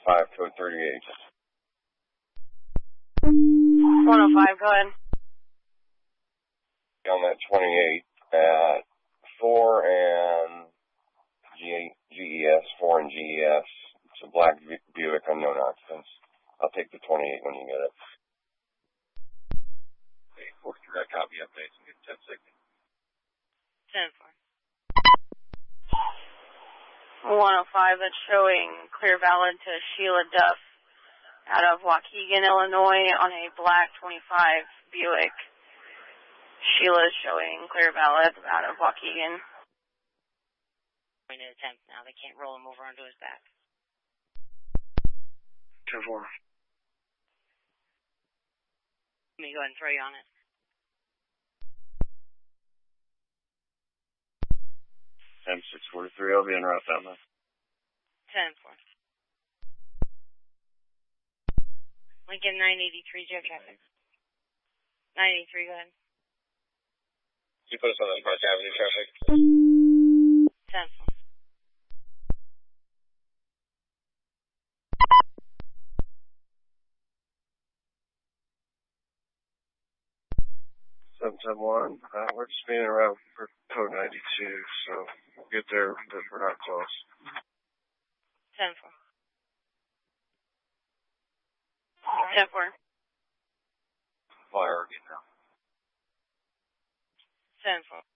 105, code 38. 105, go ahead. On that 28 at 4 and GES, 4 and GES. It's a black Buick, unknown occupants. I'll take the 28 when you get it. Okay, work through that copy updates and get 10 seconds. 10-4. 105, that's showing clear valid to Sheila Duff out of Waukegan, Illinois on a black 25 Buick. Sheila is showing clear valid out of Waukegan. Going to attempt now. They can't roll him over onto his back. 10-4. Let me go ahead and throw you on it. 10-643, I'll be en route that much. 10-4. Lincoln 983, jet traffic. 983, go ahead. You put us on that Park Avenue traffic. 10-4. One. We're just being around for code 92, so we'll get there, but we're not close. 10-4. 10-4. Fire again now. 10-4.